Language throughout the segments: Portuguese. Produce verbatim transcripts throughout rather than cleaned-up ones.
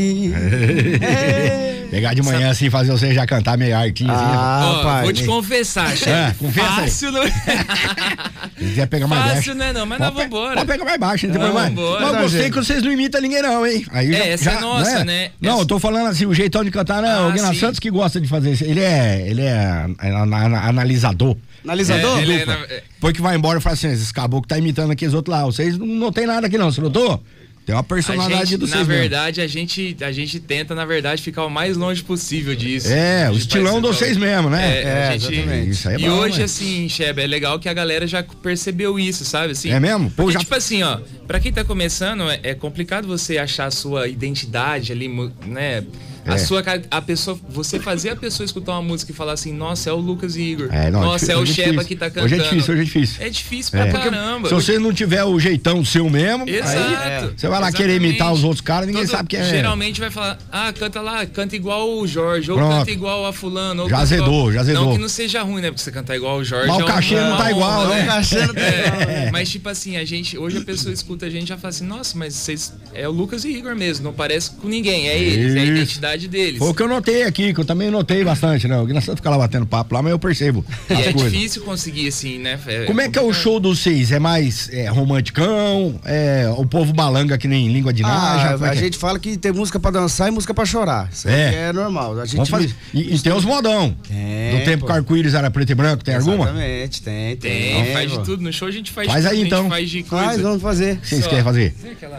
Pegar de manhã assim, fazer você já cantar meio artinho assim. Ah, Ó, pai. vou te confessar, chefe. É, confessa aí. Fácil não é. Se quiser pegar mais baixo. Fácil não é não, mas nós Pode pe- vambora. Pode pegar mais baixo, não tem Não, problema. vambora. Mas eu Não, gostei gente. que vocês não imitam ninguém não, hein? Aí É, já- essa já- é nossa, não é? né? Não, Essa- eu tô falando assim, o jeitão de cantar, né? Ah, O Guiná sim. Santos que gosta de fazer isso. Ele é, ele é an- an- analisador. Analisador? É, ele é, Dupla. na- é. Depois que vai embora e fala assim, esse caboclo tá imitando aqui os outros lá. Vocês não, não tem nada aqui não, você notou? Tem uma A personalidade gente, do na vocês mesmo. verdade, a gente, a gente tenta, na verdade, ficar o mais longe possível disso. É, o De estilão de parecer- vocês mesmo, né? É, É, a gente... exatamente. Isso aí é E bom, hoje, né? assim, Chebe, é legal que a galera já percebeu isso, sabe? Assim, É mesmo? Pô, porque, já- tipo assim, ó, pra quem tá começando, é, é complicado você achar a sua identidade ali, mu- né? A É. sua ca- a pessoa, você fazer a pessoa escutar uma música e falar assim, nossa, é o Lucas e Igor. É, não, nossa, é o hoje é Sheba difícil. que tá cantando. Hoje é difícil, hoje é difícil. É difícil pra É. caramba. Se você não tiver o jeitão seu mesmo, Exato. aí você vai lá querer imitar os outros caras, ninguém Todo- sabe quem é. Geralmente vai falar, ah, canta lá, canta igual o Jorge, ou Pronto. canta igual a fulano. Ou Já canta azedou, igual... já azedou. Não que não seja ruim, né? Porque você cantar igual o Jorge. Mas o é um- cachê é não uma tá igual, honra, né? O cachê não tá igual, né? É, mas tipo assim, a gente, hoje a pessoa escuta a gente e já fala assim, nossa, mas vocês, é o Lucas e Igor mesmo, não parece com ninguém, é eles, é a Isso. identidade deles. Foi o que eu notei aqui, que eu também notei bastante, né? O Guiná Santos fica lá batendo papo lá, mas eu percebo E as é coisas. difícil conseguir assim, né? Como é que é o show dos vocês? É mais é, romanticão? É o povo balanga que nem língua de naja? Ah, Como é a que é? gente fala que tem música pra dançar e música pra chorar. Isso aí É. é normal. A gente Vamos fazer. E, e tem os modão. Tem, Do tempo pô. que o arco-íris era preto e branco, tem alguma? Exatamente, tem, tem. Tem, faz de pô. tudo. No show a gente faz, Faz de aí, tudo, então. a gente faz de coisa. Faz, vamos fazer. O que vocês Só. querem fazer?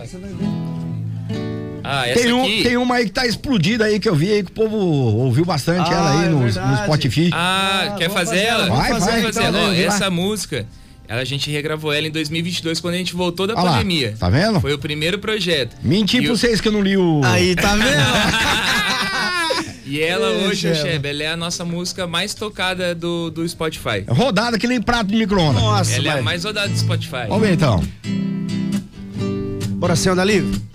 Ah, essa Tem, um, aqui. tem uma aí que tá explodida aí que eu vi aí que o povo ouviu bastante Ah, ela aí é no, no verdade. Spotify. Ah, Ah, quer vamos fazer fazer ela? ela, vai, Vamos vai, fazer então, ela. Ó, vamos lá. essa música, ela, a gente regravou ela em dois mil e vinte e dois, quando a gente voltou da Olha lá, pandemia. tá vendo? Foi o primeiro projeto. Menti E pra o- vocês que eu não li o. Aí, tá vendo? E ela Ei, hoje, Sheba. Sheba, ela é a nossa música mais tocada do, do Spotify. Rodada que nem prato de micro-ondas. Nossa, Ela é a vai. mais rodada do Spotify. Vamos ver então. Bora ser onda livre?